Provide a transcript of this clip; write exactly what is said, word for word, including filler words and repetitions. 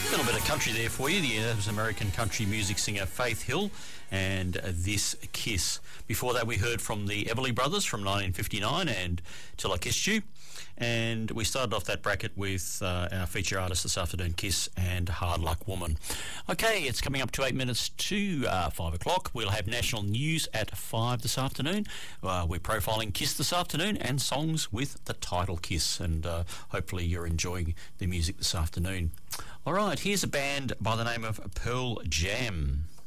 A little bit of country there for you. The uh, American country music singer Faith Hill and uh, This Kiss. Before that we heard from the Everly Brothers from nineteen fifty-nine and Till I Kissed You. And we started off that bracket with uh, our feature artist this afternoon, Kiss and Hard Luck Woman. Okay, it's coming up to eight minutes to uh, five o'clock. We'll have national news at five this afternoon. Uh, we're profiling Kiss this afternoon and songs with the title Kiss. And uh, hopefully you're enjoying the music this afternoon. All right, here's a band by the name of Pearl Jam.